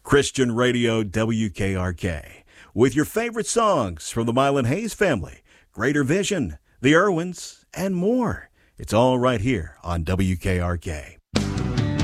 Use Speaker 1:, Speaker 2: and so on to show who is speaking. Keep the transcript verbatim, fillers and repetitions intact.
Speaker 1: Christian Radio W K R K. With your favorite songs from the Mylan Hayes family, Greater Vision, the Irwins, and more. It's all right here on W K R K.